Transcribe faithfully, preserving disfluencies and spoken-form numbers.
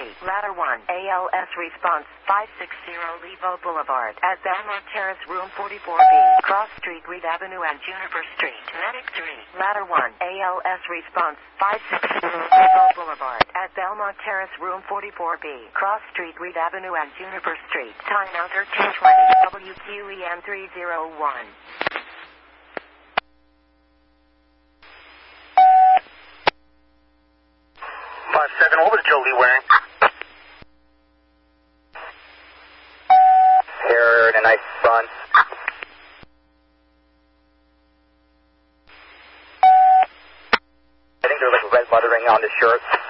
three, ladder one, A L S response, five sixty Levo Boulevard, at Belmont Terrace, room forty-four B, Cross Street, Reed Avenue, and Juniper Street. Medic three, ladder one, A L S response, five sixty Levo Boulevard, at Belmont Terrace, room forty-four B, Cross Street, Reed Avenue, and Juniper Street. Time now thirteen twenty, W Q E M three oh one. five seven, what was Jolie wearing? Hair in a nice bun. I think there's like red lettering on his shirt.